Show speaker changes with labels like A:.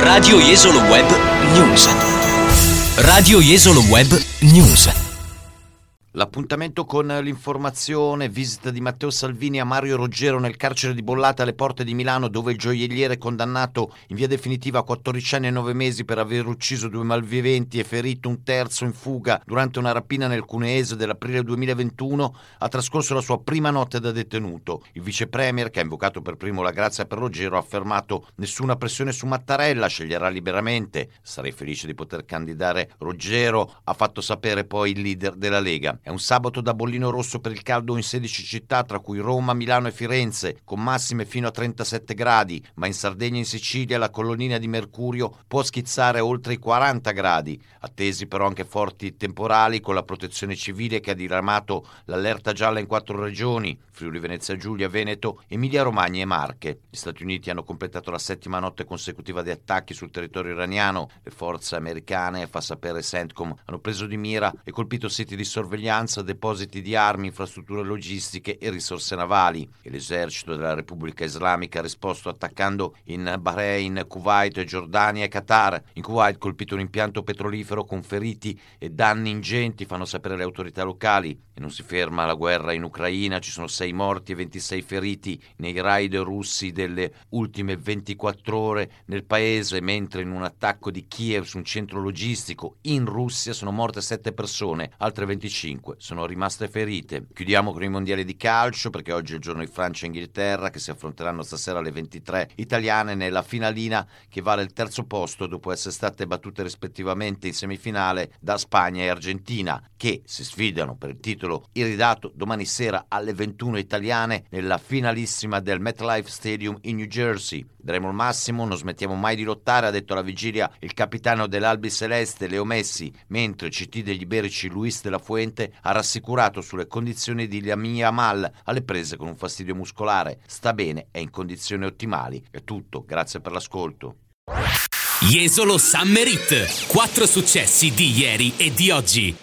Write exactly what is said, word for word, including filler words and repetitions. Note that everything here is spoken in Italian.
A: Radio Jesolo Web News. Radio Jesolo Web News.
B: L'appuntamento con l'informazione, visita di Matteo Salvini a Mario Roggero nel carcere di Bollate alle porte di Milano, dove il gioielliere è condannato in via definitiva a quattordici anni e nove mesi per aver ucciso due malviventi e ferito un terzo in fuga durante una rapina nel Cuneese dell'aprile duemilaventuno, ha trascorso la sua prima notte da detenuto. Il vice premier, che ha invocato per primo la grazia per Roggero, ha affermato: nessuna pressione su Mattarella, sceglierà liberamente. Sarei felice di poter candidare Roggero, ha fatto sapere poi il leader della Lega. È un sabato da bollino rosso per il caldo in sedici città, tra cui Roma, Milano e Firenze, con massime fino a trentasette gradi, ma in Sardegna e in Sicilia la colonnina di mercurio può schizzare oltre i quaranta gradi. Attesi però anche forti temporali, con la protezione civile che ha diramato l'allerta gialla in quattro regioni: Friuli Venezia Giulia, Veneto, Emilia Romagna e Marche. Gli Stati Uniti hanno completato la settima notte consecutiva di attacchi sul territorio iraniano. Le forze americane, fa sapere CENTCOM, hanno preso di mira e colpito siti di sorveglianza, depositi di armi, infrastrutture logistiche e risorse navali. E l'esercito della Repubblica Islamica ha risposto attaccando in Bahrain, Kuwait, Giordania e Qatar. In Kuwait colpito un impianto petrolifero con feriti e danni ingenti, fanno sapere le autorità locali. E non si ferma la guerra in Ucraina, ci sono sei morti e ventisei feriti nei raid russi delle ultime ventiquattro ore nel paese, mentre in un attacco di Kiev su un centro logistico in Russia sono morte sette persone, altre venticinque sono rimaste ferite. Chiudiamo con i mondiali di calcio, perché oggi è il giorno di Francia e Inghilterra, che si affronteranno stasera alle ventitré, italiane nella finalina che vale il terzo posto dopo essere state battute rispettivamente in semifinale da Spagna e Argentina, che si sfidano per il titolo iridato domani sera alle ventuno italiane nella finalissima del MetLife Stadium in New Jersey. Daremo il massimo, non smettiamo mai di lottare, ha detto alla vigilia il capitano dell'Albi Celeste Leo Messi, mentre il C T degli Iberici Luis de la Fuente ha rassicurato sulle condizioni di Lamine Yamal alle prese con un fastidio muscolare. Sta bene, è in condizioni ottimali. È tutto, grazie per l'ascolto.
A: Jesolo Summer Hit. Quattro successi di ieri e di oggi.